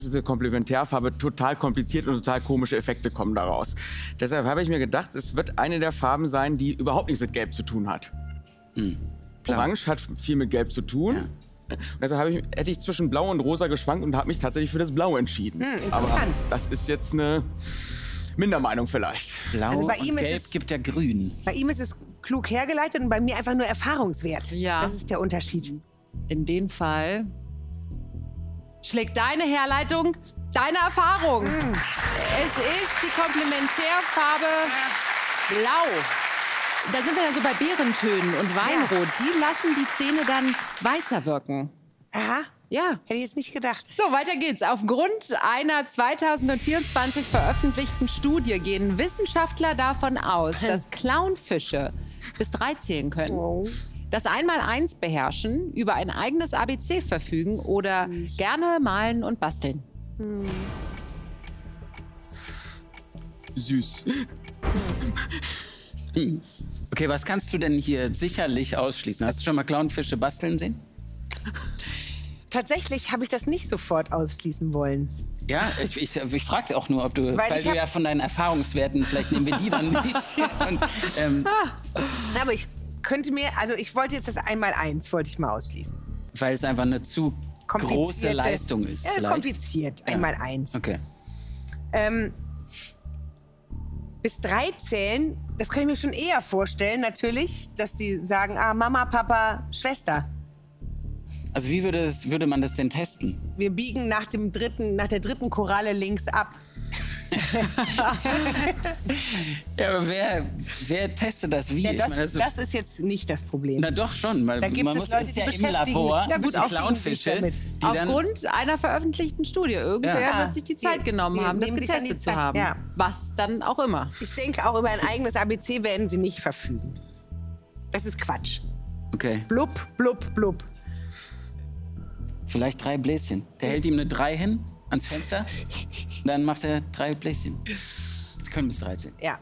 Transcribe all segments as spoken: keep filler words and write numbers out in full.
Diese Komplementärfarbe total kompliziert und total komische Effekte kommen daraus. Deshalb habe ich mir gedacht, es wird eine der Farben sein, die überhaupt nichts mit Gelb zu tun hat. Mhm, Orange hat viel mit Gelb zu tun. Ja. Und deshalb habe ich, hätte ich zwischen Blau und Rosa geschwankt und habe mich tatsächlich für das Blau entschieden. Hm, interessant. Aber das ist jetzt eine Mindermeinung vielleicht. Blau Also bei ihm und ist Gelb es- gibt ja Grün. Bei ihm ist es klug hergeleitet und bei mir einfach nur Erfahrungswert. Ja. Das ist der Unterschied. In dem Fall schlägt deine Herleitung deine Erfahrung. Mm. Es ist die Komplementärfarbe Blau. Da sind wir dann so bei Beerentönen und Weinrot. Die lassen die Zähne dann weißer wirken. Aha. Ja. Hätte ich jetzt nicht gedacht. So, weiter geht's. Aufgrund einer zweitausendvierundzwanzig veröffentlichten Studie gehen Wissenschaftler davon aus, dass Clownfische bis drei zählen können. Oh. Das Einmaleins beherrschen, über ein eigenes A B C verfügen oder gerne malen und basteln. Süß. Hm. Okay, was kannst du denn hier sicherlich ausschließen? Hast du schon mal Clownfische basteln sehen? Tatsächlich habe ich das nicht sofort ausschließen wollen. Ja, ich, ich, ich frage auch nur, ob du, weil, ich du hab- ja von deinen Erfahrungswerten, vielleicht nehmen wir die dann nicht. Und, ähm, Aber ich könnte mir, also ich wollte jetzt das Einmaleins, wollte ich mal ausschließen. weil es einfach eine zu große Komplizierte- Leistung ist Ja, vielleicht. kompliziert, Einmaleins. Okay. Ähm, bis drei zählen, das kann ich mir schon eher vorstellen, natürlich, dass sie sagen, ah, Mama, Papa, Schwester. Also wie würde, es, würde man das denn testen? Wir biegen nach dem dritten, nach der dritten Koralle links ab. Ja, aber wer, wer testet das wie? Ja, Ich das, meine, das- das ist jetzt nicht das Problem. na doch schon, weil Da gibt man es muss Leute, ist die ja im beschäftigen- Labor Ja, gut, die beschäftigen sich Clownfische, damit. die dann Aufgrund einer veröffentlichten Studie. Irgendwer Ja. wird sich die Zeit Die- genommen die haben, das nehmen sich dann die getestet zu Zeit, haben. ja. Was dann auch immer. Ich denke, auch über ein eigenes A B C werden sie nicht verfügen. Das ist Quatsch. okay, Blub, blub, blub. vielleicht drei Bläschen. Der hält ihm eine drei hin ans Fenster, dann macht er drei Bläschen. Sie können bis dreizehn. Ja.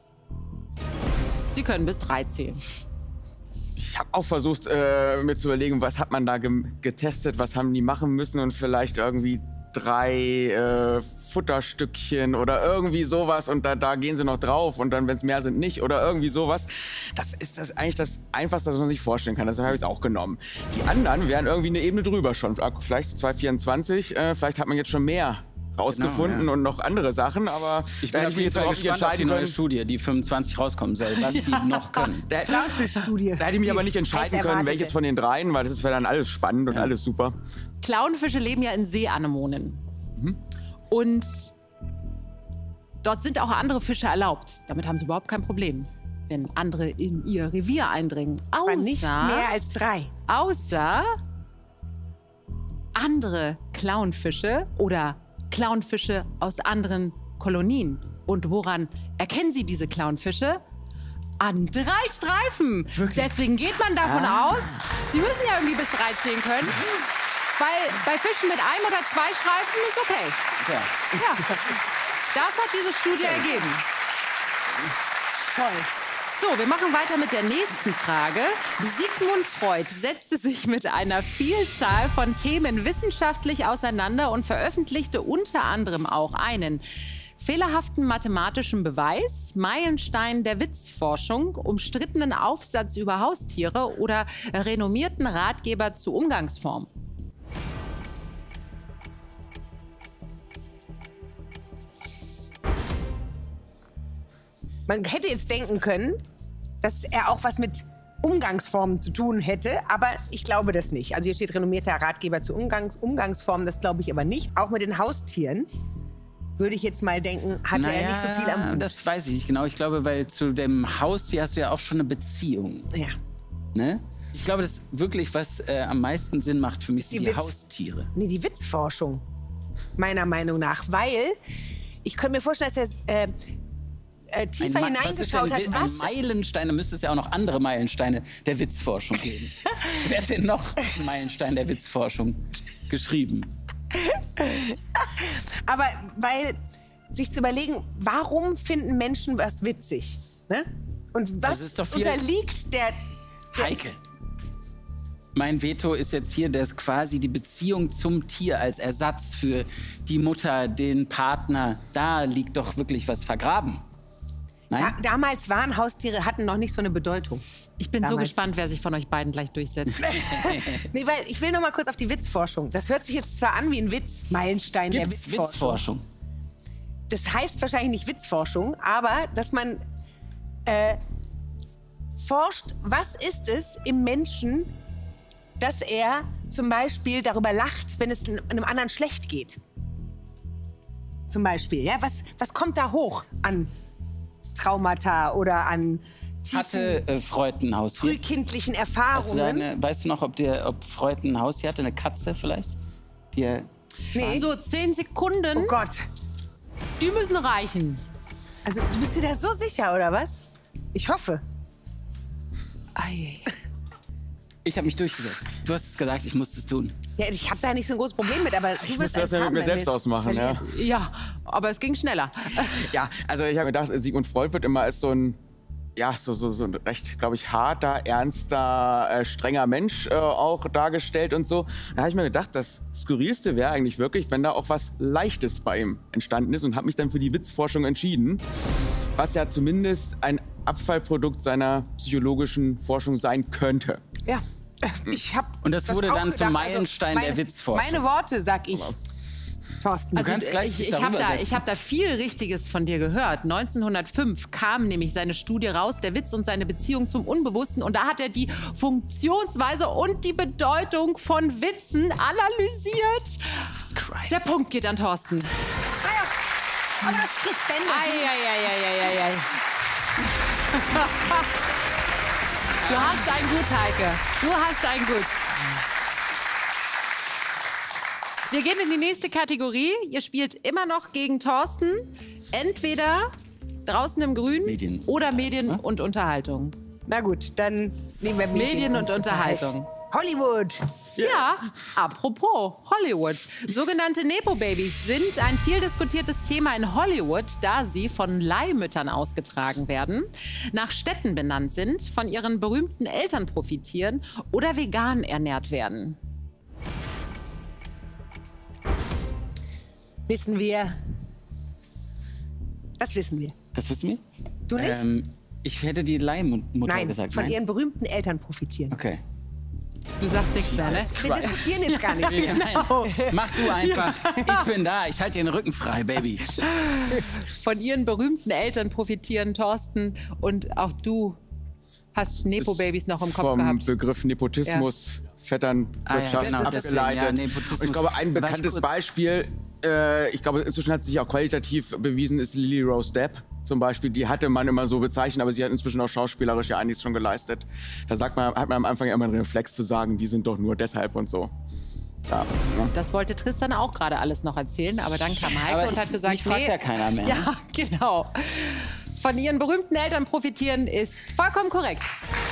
Sie können bis drei zählen. Ich habe auch versucht, äh, mir zu überlegen, was hat man da gem- getestet, was haben die machen müssen und vielleicht irgendwie drei äh, Futterstückchen oder irgendwie sowas und da, da gehen sie noch drauf und dann, wenn es mehr sind, nicht oder irgendwie sowas. Das ist das eigentlich das Einfachste, was man sich vorstellen kann. Deshalb habe ich es auch genommen. Die anderen wären irgendwie eine Ebene drüber schon. Vielleicht zwei vierundzwanzig, äh, vielleicht hat man jetzt schon mehr rausgefunden Genau, ja. und noch andere Sachen, aber Ich da bin hätte auf jeden jetzt Fall überhaupt nicht gespannt auf die entscheiden neue können. Studie, die fünfundzwanzig rauskommen soll, was sie noch können. Da, Clownfisch-Studie. da hätte ich mich aber nicht entscheiden Heiß können, erwartete. welches von den dreien, weil das wäre dann alles spannend und Ja. alles super. Clownfische leben ja in Seeanemonen. Und dort sind auch andere Fische erlaubt. Damit haben sie überhaupt kein Problem, wenn andere in ihr Revier eindringen. Aber Außer, nicht mehr als drei. außer andere Clownfische oder Clownfische aus anderen Kolonien. Und woran erkennen Sie diese Clownfische? An drei Streifen. Deswegen geht man davon aus, Sie müssen ja irgendwie bis drei zählen können. Weil bei Fischen mit einem oder zwei Streifen ist okay. Ja. Ja. Das hat diese Studie ergeben. Toll. So, wir machen weiter mit der nächsten Frage. Sigmund Freud setzte sich mit einer Vielzahl von Themen wissenschaftlich auseinander und veröffentlichte unter anderem auch einen fehlerhaften mathematischen Beweis, Meilenstein der Witzforschung, umstrittenen Aufsatz über Haustiere oder renommierten Ratgeber zu Umgangsform. Man hätte jetzt denken können, dass er auch was mit Umgangsformen zu tun hätte, aber ich glaube das nicht. Also hier steht renommierter Ratgeber zu Umgangs Umgangsformen, das glaube ich aber nicht. Auch mit den Haustieren würde ich jetzt mal denken, hatte er nicht so viel am Hut. Das weiß ich nicht genau. Ich glaube, weil zu dem Haustier hast du ja auch schon eine Beziehung. Ja. Ne? Ich glaube, das wirklich, was äh, am meisten Sinn macht für mich, sind Die die, Witz- Haustiere. Nee, die Witzforschung, meiner Meinung nach. Weil ich könnte mir vorstellen, dass er äh, äh, tiefer Ma- was ist denn hineingeschaut hat, Wi- was... Ein Meilenstein, da müsste es ja auch noch andere Meilensteine der Witzforschung geben. Wer hat denn noch einen Meilenstein der Witzforschung geschrieben? Aber weil sich zu überlegen, warum finden Menschen was witzig? Ne? Und was Das ist doch viel- unterliegt der... Heike. mein Veto ist jetzt hier, dass quasi die Beziehung zum Tier als Ersatz für die Mutter, den Partner, da liegt doch wirklich was vergraben. Nein? Da, damals waren Haustiere, hatten noch nicht so eine Bedeutung. Ich bin Damals. so gespannt, wer sich von euch beiden gleich durchsetzt. Nee, weil ich will noch mal kurz auf die Witzforschung. Das hört sich jetzt zwar an wie ein Witz, Meilenstein der Gibt's Witzforschung. Witzforschung? Das heißt wahrscheinlich nicht Witzforschung, aber dass man äh, forscht, was ist es im Menschen, dass er zum Beispiel darüber lacht, wenn es einem anderen schlecht geht. Zum Beispiel, ja, was, was kommt da hoch an Traumata oder an tiefen, Hatte äh, Freud ein Haustier? frühkindlichen Hast du Erfahrungen? da eine, weißt du noch, ob, der, ob Freud ein Haustier hatte? Eine Katze vielleicht? Die er Nee. So, zehn Sekunden, Oh Gott. die müssen reichen. Also, du bist dir da so sicher, oder was? Ich hoffe. Ei. Ich habe mich durchgesetzt. Du hast es gesagt, ich musste es tun. Ja, ich habe da nicht so ein großes Problem mit, aber du Ich wirst musste das eins ja mit haben, mir wenn selbst wir ausmachen, ja. verlieren. Ja, aber es ging schneller. Ja, also ich habe gedacht, Sigmund Freud wird immer als so ein, ja, so, so, so ein recht, glaube ich, harter, ernster, äh, strenger Mensch äh, auch dargestellt und so. Da habe ich mir gedacht, das Skurrilste wäre eigentlich wirklich, wenn da auch was Leichtes bei ihm entstanden ist und habe mich dann für die Witzforschung entschieden, was ja zumindest ein Abfallprodukt seiner psychologischen Forschung sein könnte. Ja, ich habe Und das wurde auch dann zum gedacht. Meilenstein meine, der Witzforschung. Meine Worte, sag ich. Thorsten. Du kannst gleich ich dich ich habe darüber da, setzen. ich hab da viel Richtiges von dir gehört. neunzehnhundertfünf kam nämlich seine Studie raus, der Witz und seine Beziehung zum Unbewussten. Und da hat er die Funktionsweise und die Bedeutung von Witzen analysiert. Jesus Christ. Der Punkt geht an Thorsten. Naja, aber das spricht Bände. Eieieiei. Du hast ein Gut, Heike. Du hast ein Gut. Wir gehen in die nächste Kategorie. Ihr spielt immer noch gegen Thorsten. Entweder draußen im Grün Medien. oder Medien und Unterhaltung. Na gut, dann nehmen wir Medien, Medien und Unterhaltung. Hollywood. Ja, apropos Hollywood. Sogenannte Nepo-Babys sind ein viel diskutiertes Thema in Hollywood, da sie von Leihmüttern ausgetragen werden, nach Städten benannt sind, von ihren berühmten Eltern profitieren oder vegan ernährt werden. Wissen wir. Das wissen wir. Das wissen wir? Du nicht? Ähm, ich hätte die Leihmutter Nein, gesagt. von Nein. ihren berühmten Eltern profitieren. Okay. Du sagst nichts mehr, ne? Wir diskutieren jetzt gar nicht. Ja, nein. Mach du einfach. Ich bin da. Ich halte dir den Rücken frei, Baby. Von ihren berühmten Eltern profitieren Thorsten und auch du hast Nepo-Babys noch im Kopf Vom gehabt. Begriff Nepotismus, Vetternwirtschaft Ah, ja, genau, deswegen, abgeleitet. ja, Nepotismus. Und ich glaube, ein War ich bekanntes kurz- Beispiel, äh, ich glaube, inzwischen hat sich auch qualitativ bewiesen, ist Lily Rose Depp zum Beispiel. Die hatte man immer so bezeichnet, aber sie hat inzwischen auch schauspielerisch ja einiges schon geleistet. Da sagt man, hat man am Anfang ja immer einen Reflex zu sagen, die sind doch nur deshalb und so. Ja, ne? Das wollte Tristan auch gerade alles noch erzählen, aber dann kam Heike Aber und ich- hat gesagt, mich fragt ja keiner mehr. Ja, genau. Von ihren berühmten Eltern profitieren ist vollkommen korrekt.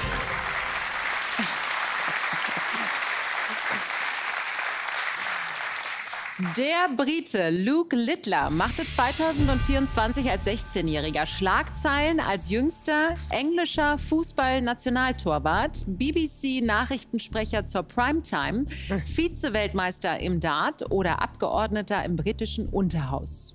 Der Brite Luke Littler machte zweitausendvierundzwanzig als sechzehnjähriger Schlagzeilen als jüngster englischer Fußball-Nationaltorwart, B B C-Nachrichtensprecher zur Primetime, Vize-Weltmeister im Dart oder Abgeordneter im britischen Unterhaus.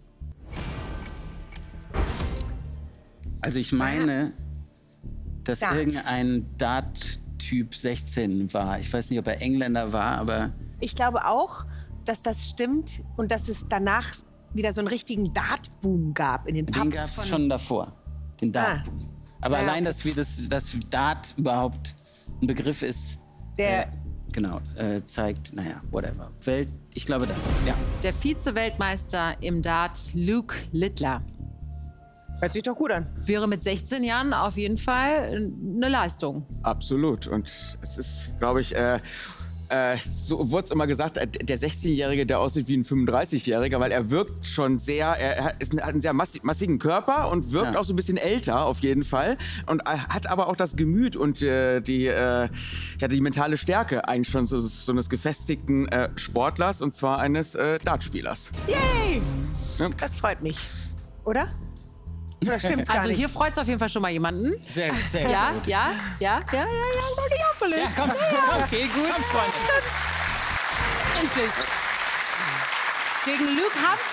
Also ich meine, dass Dart. irgendein Dart-Typ sechzehn war. Ich weiß nicht, ob er Engländer war, aber Ich glaube auch, dass das stimmt und dass es danach wieder so einen richtigen Dart-Boom gab in den den Pubs gab es von... schon davor. Den Dart. Ah. Aber Ja, allein, okay. dass, wir das, dass Dart überhaupt ein Begriff ist, Der, äh, genau, äh, zeigt, naja, whatever. Welt, ich glaube das, ja. Der Vize-Weltmeister im Dart Luke Littler hört sich doch gut an. wäre mit sechzehn Jahren auf jeden Fall eine Leistung. Absolut. Und es ist, glaube ich, äh, äh, so wurde es immer gesagt, äh, der sechzehnjährige, der aussieht wie ein fünfunddreißigjähriger, weil er wirkt schon sehr, er ist, hat einen sehr massi massigen Körper und wirkt Ja. auch so ein bisschen älter auf jeden Fall und äh, hat aber auch das Gemüt und äh, die, äh, ja, die mentale Stärke eigentlich schon so, so eines gefestigten äh, Sportlers und zwar eines äh, Dartspielers. Yay! Ja. Das freut mich. Oder? Da stimmt's gar Also nicht. hier freut es auf jeden Fall schon mal jemanden. Sehr gut, sehr Ja, gut. ja, ja, ja, ja, ja, sag ich auch gelöst. Ja, komm, komm, okay, gut. Komm, Freunde. Endlich. Gegen Luke Hampf